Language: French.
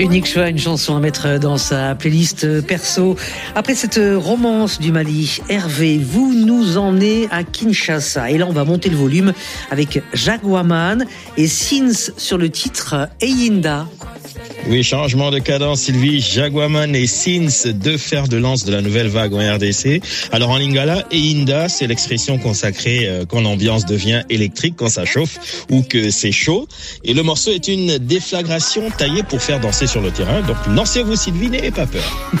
Unique choix, une chanson à mettre dans sa playlist perso. Après cette romance du Mali, Hervé, vous nous emmenez à Kinshasa. Et là, on va monter le volume avec Jaguaman et Sins sur le titre Eyinda. Oui, changement de cadence, Sylvie. Jaguaman et Sins, deux fers de lance de la nouvelle vague en RDC. Alors en lingala, Eyinda, c'est l'expression consacrée quand l'ambiance devient électrique, quand ça chauffe ou que c'est chaud. Et le morceau est une déflagration taillée pour faire danser sur le terrain. Donc lancez-vous, Sylvie, n'ayez pas peur.